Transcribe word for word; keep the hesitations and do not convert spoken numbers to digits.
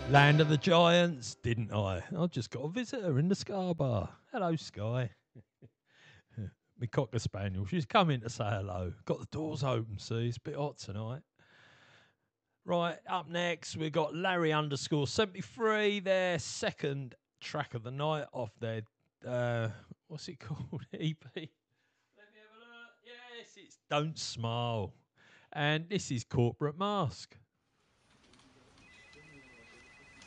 Land of the Giants, didn't I? I've just got a visitor in the Scar Bar. Hello, Sky. My Cocker Spaniel. She's come in to say hello. Got the doors open, see? It's a bit hot tonight. Right, up next, we've got Larry underscore seventy-three, their second track of the night off their, uh, what's it called? E P. Let me have a look. Yes, it's Don't Smile. And this is Corporate Mask.